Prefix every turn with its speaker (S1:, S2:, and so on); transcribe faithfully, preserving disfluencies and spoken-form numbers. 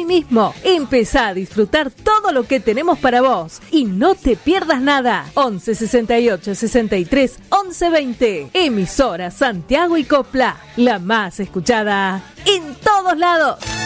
S1: mismo. Empezá a disfrutar todo lo que tenemos para vos y no te pierdas nada. once sesenta y ocho sesenta y tres once veinte. Emisora Santiago y Copla, la más escuchada en todos lados.